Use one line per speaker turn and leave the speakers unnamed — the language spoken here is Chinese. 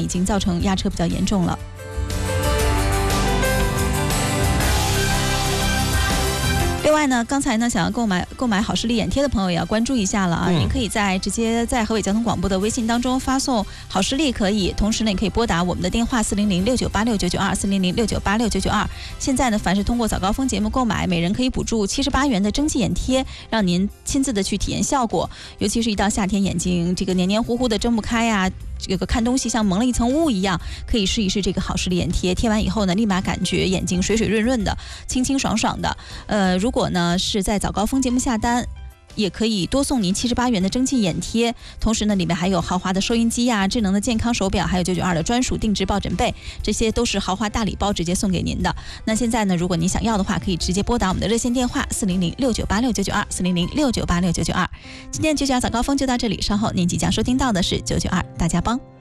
经造成压车比较严重了。另外呢，刚才呢想要购买好视力眼贴的朋友也要关注一下了啊！您可以直接在河北交通广播的微信当中发送好视力可以，同时呢也可以拨打我们的电话400698699240069869992。现在呢，凡是通过早高峰节目购买，每人可以补助78元的蒸汽眼贴，让您亲自的去体验效果。尤其是一到夏天，眼睛这个黏黏糊糊的睁不开呀，这个看东西像蒙了一层雾一样，可以试一试这个好视力眼贴。贴完以后呢，立马感觉眼睛水水润润的，清清爽爽的。如果呢是在早高峰节目下单，也可以多送您78元的蒸汽眼贴，同时呢里面还有豪华的收音机呀、智能的健康手表，还有992的专属定制抱枕被，这些都是豪华大礼包直接送给您的。那现在呢，如果您想要的话，可以直接拨打我们的热线电话400698699240069869992。今天992早高峰就到这里，稍后您即将收听到的是992大家帮。